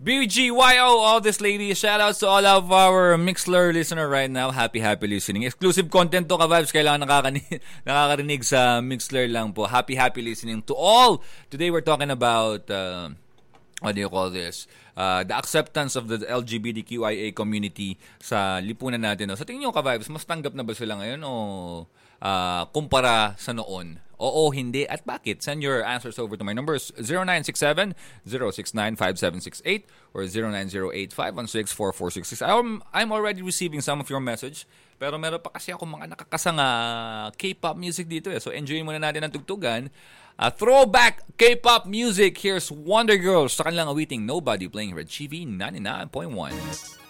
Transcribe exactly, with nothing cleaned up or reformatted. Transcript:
B G Y O, all this lady. Shoutouts to all of our Mixlr listener right now. Happy, happy listening. Exclusive content to, ka-vibes. Kailangan nakakani- nakakarinig sa Mixlr lang po. Happy, happy listening to all. Today we're talking about, uh, what do you call this? Uh, the acceptance of the L G B T Q I A community sa lipunan natin. No? Sa tingin nyo, ka-vibes, mas tanggap na ba sila ngayon o uh, kumpara sa noon? Oo, hindi, at bakit? Send your answers over to my numbers zero nine six seven, zero six nine, five seven six eight or zero nine zero eight, five one six, four four six six. I'm, I'm already receiving some of your message, pero meron pa kasi ako mga nakakasanga K-pop music dito eh. So enjoy muna natin ang tugtugan. Uh, throwback K-pop music. Here's Wonder Girls sa kanilang awiting Nobody playing Red T V ninety-nine point one.